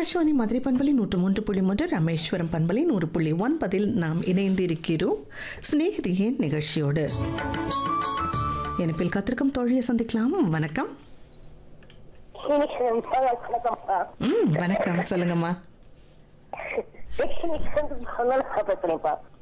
ஆகாஷ்வாணி மதுரை பண்பலை 103.3 ராமேஸ்வரம் பண்பலை 100.9 நாம் இணைந்திருக்கிறோம் சிநேகிதியின் நிகழ்ச்சியோடு. இணைப்பில் காத்திருக்கும் தோழியை சந்திக்கலாம். வணக்கம். வணக்கம், சொல்லுங்கம்மா.